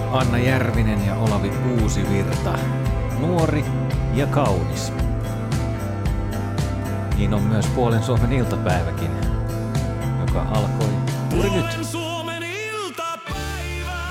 Anna Järvinen ja Olavi Uusivirta. Nuori ja kaunis. Niin on myös Puolen Suomen iltapäiväkin, joka alkoi juuri nyt. Suomen iltapäivä.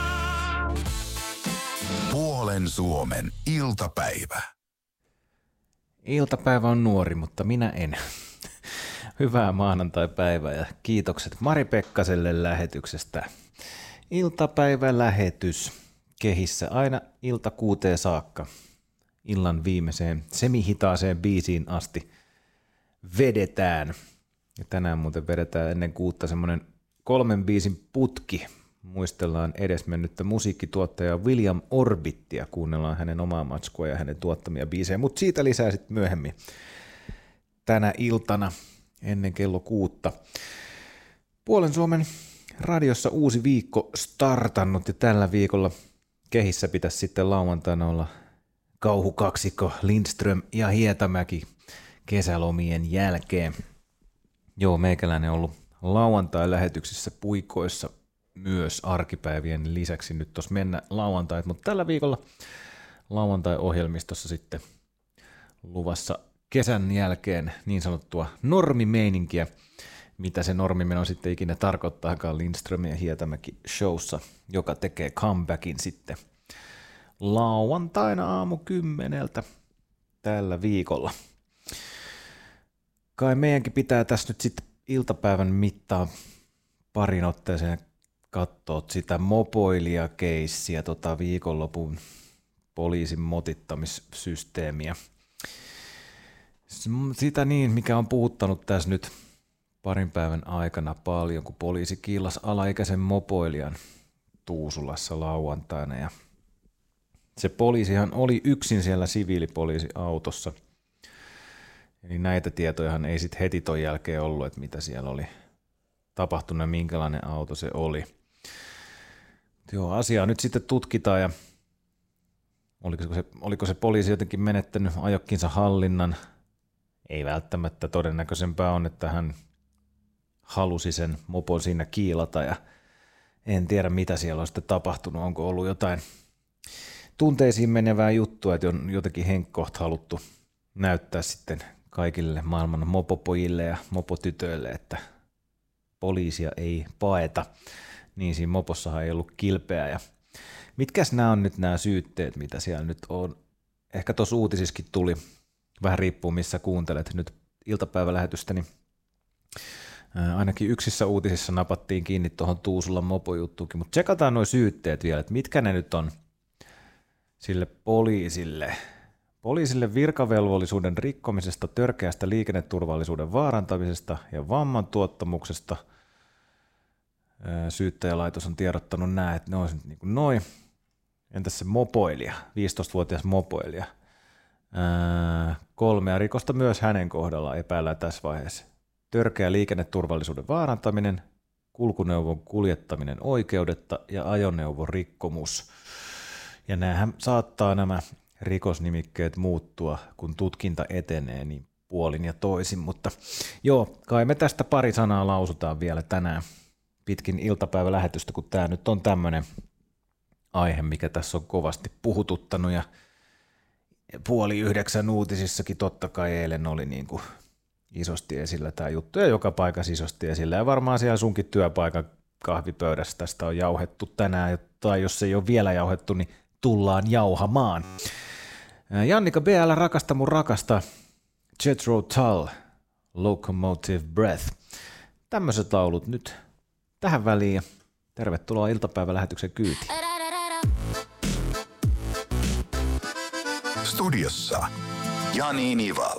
Puolen Suomen iltapäivä. Iltapäivä on nuori, mutta minä en. Hyvää maanantai-päivää ja kiitokset Mari Pekkaselle lähetyksestä. Iltapäivälähetys kehissä aina ilta 6 saakka. Illan viimeiseen semihitaaseen biisiin asti vedetään. Ja tänään muuten vedetään ennen 6 semmoinen 3 biisin putki. Muistellaan edesmennyttä musiikkituottajaa William Orbittia. Kuunnellaan hänen omaa matskua ja hänen tuottamia biisejä, mutta siitä lisää sitten myöhemmin tänä iltana ennen kello 6. Puolen Suomen radiossa uusi viikko startannut ja tällä viikolla kehissä pitäisi sitten lauantaina olla kauhukaksikko Lindström ja Hietamäki kesälomien jälkeen. Joo, meikäläinen on ollut lauantai-lähetyksissä puikoissa myös arkipäivien lisäksi. Nyt tuossa mennä lauantait, mutta tällä viikolla lauantai-ohjelmistossa sitten luvassa kesän jälkeen niin sanottua normimeininkiä, mitä se normimeno sitten ikinä tarkoittaakaan Lindström ja Hietamäki showssa, joka tekee comebackin sitten lauantaina aamu 10 tällä viikolla. Kai meidänkin pitää tässä nyt sitten iltapäivän mittaan parin otteeseen katsoa sitä mopoilijekeissiä, viikonlopun poliisin motittamissysteemiä. Sitä niin, mikä on puhuttanut tässä nyt parin päivän aikana paljon, kun poliisi kiilasi alaikäisen mopoilijan Tuusulassa lauantaina. Ja se poliisihan oli yksin siellä siviilipoliisiautossa. Eli näitä tietojahan ei sitten heti ton jälkeen ollut, että mitä siellä oli tapahtunut ja minkälainen auto se oli. Joo, asiaa nyt sitten tutkitaan ja oliko se poliisi jotenkin menettänyt ajokkinsa hallinnan. Ei välttämättä, todennäköisempää on, että hän halusi sen mopon siinä kiilata ja en tiedä mitä siellä on sitten tapahtunut. Onko ollut jotain tunteisiin menevää juttua, että on jotenkin henkkoht haluttu näyttää sitten kaikille maailman mopopojille ja mopotytöille, että poliisia ei paeta. Niin siinä mopossahan ei ollut kilpeä. Ja mitkäs nämä on nyt nämä syytteet, mitä siellä nyt on? Ehkä tuossa uutisissakin tuli, vähän riippuu missä kuuntelet nyt iltapäivälähetystä, niin ainakin yksissä uutisissa napattiin kiinni tuohon Tuusulan mopojuttuukin, mutta tsekataan nuo syytteet vielä, että mitkä ne nyt on sille poliisille. Poliisille virkavelvollisuuden rikkomisesta, törkeästä liikenneturvallisuuden vaarantamisesta ja vamman tuottamuksesta. Syyttäjälaitos on tiedottanut nämä, että ne on niin kuin noin. Entäs se mopoilija, 15-vuotias mopoilija? 3 rikosta myös hänen kohdallaan epäillään tässä vaiheessa. Törkeä liikenneturvallisuuden vaarantaminen, kulkuneuvon kuljettaminen oikeudetta ja ajoneuvon rikkomus. Ja näähän saattaa nämä rikosnimikkeet muuttua, kun tutkinta etenee niin puolin ja toisin, mutta joo, kai me tästä pari sanaa lausutaan vielä tänään pitkin iltapäivälähetystä, kun tämä nyt on tämmöinen aihe, mikä tässä on kovasti puhututtanut ja 8:30 uutisissakin totta kai eilen oli niin kuin isosti esillä tämä juttu ja joka paikassa isosti esillä ja varmaan siellä sunkin työpaikan kahvipöydässä tästä on jauhettu tänään tai jos ei ole vielä jauhettu, niin tullaan jauhamaan. Jannika BL rakasta mun rakasta, Jethro Tull, Locomotive Breath. Tämmöiset laulut nyt tähän väliin ja tervetuloa iltapäivälähetyksen kyytiin. Studiossa Jani Nivala.